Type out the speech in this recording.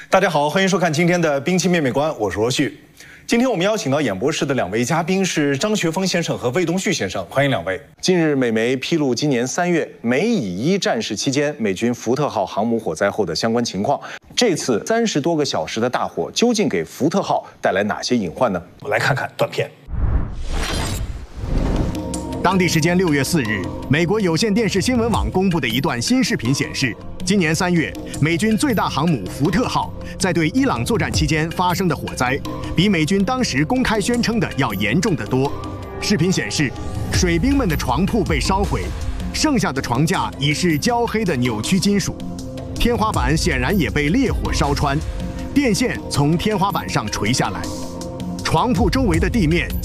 大家好，欢迎收看今天的兵器面面观，我是罗旭。今天我们邀请到演播室的两位嘉宾是张学峰先生和魏东旭先生，欢迎两位。近日，美媒披露今年3月美以1战事期间美军福特号航母火灾后的相关情况。这次30多个小时的大火，究竟给福特号带来哪些隐患呢？我们来看看短片。 当地时间6月4日，美国有线电视新闻网公布的一段新视频显示，今年3月，美军最大航母福特号在对伊朗作战期间发生的火灾，比美军当时公开宣称的要严重得多。视频显示，水兵们的床铺被烧毁，剩下的床架已是焦黑的扭曲金属，天花板显然也被烈火烧穿，电线从天花板上垂下来。床铺周围的地面